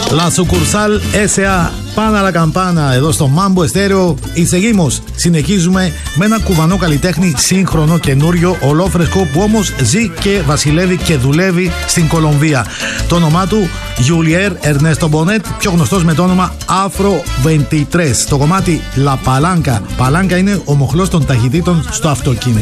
La sucursal S.A. Πάνα la campana εδώ στο Mambo Estéreo. Y seguimos. Συνεχίζουμε με ένα κουβανό καλλιτέχνη σύγχρονο, καινούριο, ολόφρεσκο που όμως ζει και βασιλεύει και δουλεύει στην Κολομβία. Το όνομά του Julier Ernesto Bonet, πιο γνωστός με το όνομα Afro 23. Το κομμάτι La Palanca. Palanca είναι ο μοχλός των ταχυτήτων στο αυτοκίνητο.